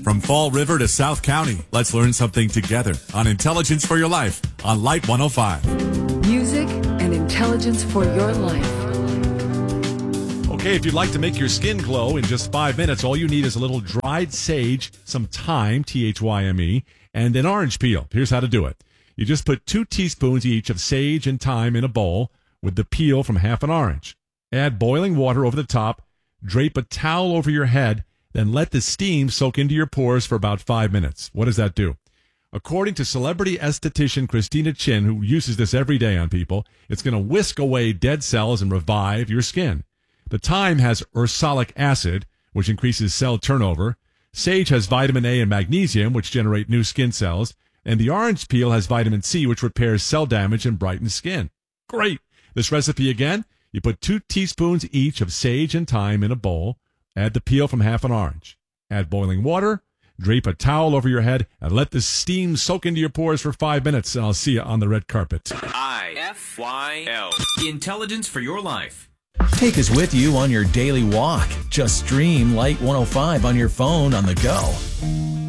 From Fall River to South County, let's learn something together on Intelligence for Your Life on Light 105. Music and intelligence for your life. Okay, if you'd like to make your skin glow in just 5 minutes, all you need is a little dried sage, some thyme, Thyme, and an orange peel. Here's how to do it. You just put 2 teaspoons each of sage and thyme in a bowl with the peel from half an orange. Add boiling water over the top, drape a towel over your head, then let the steam soak into your pores for about 5 minutes. What does that do? According to celebrity esthetician Christina Chin, who uses this every day on people, it's going to whisk away dead cells and revive your skin. The thyme has ursolic acid, which increases cell turnover. Sage has vitamin A and magnesium, which generate new skin cells. And the orange peel has vitamin C, which repairs cell damage and brightens skin. Great! This recipe again, you put 2 teaspoons each of sage and thyme in a bowl. Add the peel from half an orange. Add boiling water, drape a towel over your head, and let the steam soak into your pores for 5 minutes, and I'll see you on the red carpet. IFYL. Intelligence for your life. Take us with you on your daily walk. Just stream Light 105 on your phone on the go.